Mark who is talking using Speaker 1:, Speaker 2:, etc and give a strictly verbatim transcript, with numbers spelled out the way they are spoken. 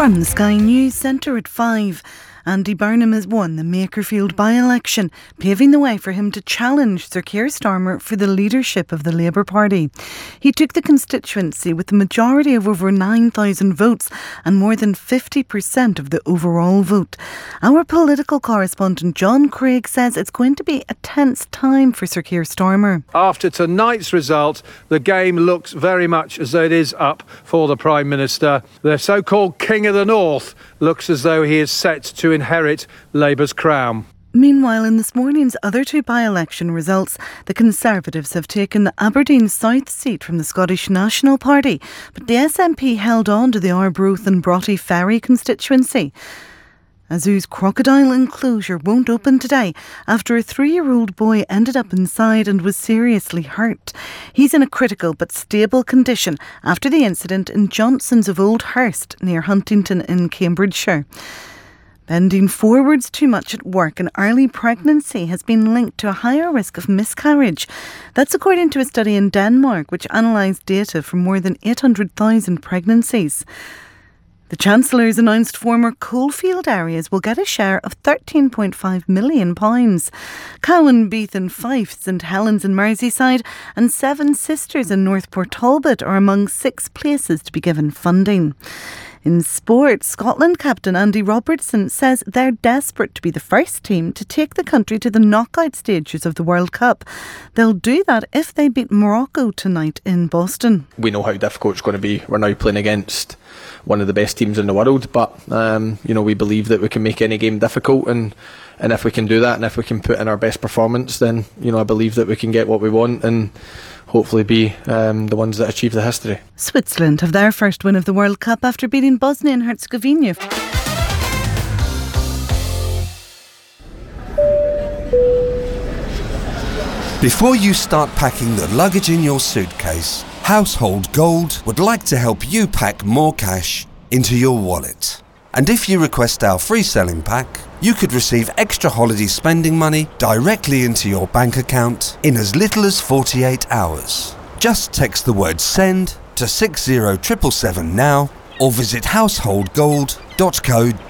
Speaker 1: From the Sky News Centre at five, Andy Burnham has won the Makerfield by-election, paving the way for him to challenge Sir Keir Starmer for the leadership of the Labour Party. He took the constituency with a majority of over nine thousand votes and more than fifty percent of the overall vote. Our political correspondent John Craig says it's going to be a tense time for Sir Keir Starmer.
Speaker 2: After tonight's result, the game looks very much as though it is up for the Prime Minister. The so-called King of the North looks as though he is set to inherit Labour's crown.
Speaker 1: Meanwhile, in this morning's other two by-election results, the Conservatives have taken the Aberdeen South seat from the Scottish National Party, but the S N P held on to the Arbroath and Broughty Ferry constituency. A zoo's crocodile enclosure won't open today after a three-year-old boy ended up inside and was seriously hurt. He's in a critical but stable condition after the incident in Johnson's of Old Hurst near Huntington in Cambridgeshire. Bending forwards too much at work and early pregnancy has been linked to a higher risk of miscarriage. That's according to a study in Denmark which analysed data from more than eight hundred thousand pregnancies. The Chancellor's announced former coalfield areas will get a share of thirteen point five million pounds. Cowan, Beath and Fife, St Helens in Merseyside and Seven Sisters in North Port Talbot are among six places to be given funding. In sport, Scotland captain Andy Robertson says they're desperate to be the first team to take the country to the knockout stages of the World Cup. They'll do that if they beat Morocco tonight in Boston.
Speaker 3: We know how difficult it's going to be. We're now playing against one of the best teams in the world, but um, you know, we believe that we can make any game difficult, and and if we can do that, and if we can put in our best performance, then you know, I believe that we can get what we want and hopefully be um, the ones that achieve the history.
Speaker 1: Switzerland have their first win of the World Cup after beating Bosnia and Herzegovina.
Speaker 4: Before you start packing the luggage in your suitcase, Household Gold would like to help you pack more cash into your wallet. And if you request our free selling pack, you could receive extra holiday spending money directly into your bank account in as little as forty-eight hours. Just text the word SEND to six zero seven seven seven now or visit household gold dot co